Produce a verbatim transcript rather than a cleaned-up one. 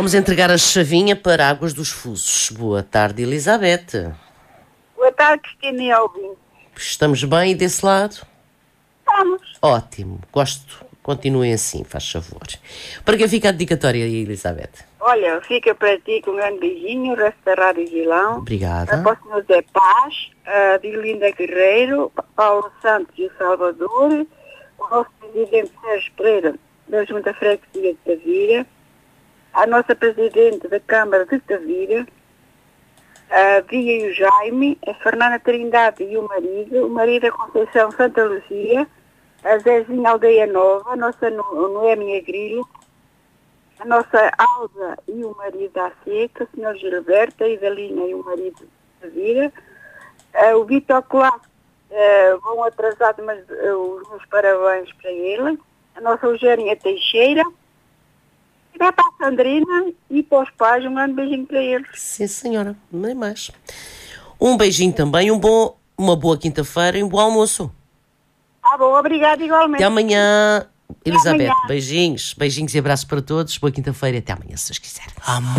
Vamos entregar a chavinha para Águas dos Fusos. Boa tarde, Elizabeth. Boa tarde, Cristina e Alvin. Estamos bem desse lado? Estamos. Ótimo, gosto. Continuem assim, faz favor. Para que fica a dedicatória, Elizabeth? Olha, fica para ti com um grande beijinho, o resto da Rádio Gilão. Obrigada. Para o senhor Zé Paz, a Dilinda Guerreiro, Paulo Santos e o Salvador, o nosso presidente Sérgio Pereira, da Junta Freguesia de Tavira, a nossa presidente da Câmara de Tavira, a Bia e o Jaime, a Fernanda Trindade e o marido, o marido da Conceição Santa Luzia, a Zezinha Aldeia Nova, a nossa Noémia Grilo, a nossa Alza e o marido da Seca, a senhora Gilberta, a Idalina e o marido da Vira, uh, o Vitor Clássico, uh, vão atrasado, mas uh, os meus parabéns para ele, a nossa Eugénia Teixeira, e vai para a Sandrina e para os pais, um grande beijinho para eles. Sim, senhora, nem mais. Um beijinho também, um bom, uma boa quinta-feira e um bom almoço. Ah, bom, obrigado igualmente. Até amanhã, Elizabeth. amanhã. Beijinhos, beijinhos e abraços para todos. Boa quinta-feira e até amanhã, se vocês quiserem.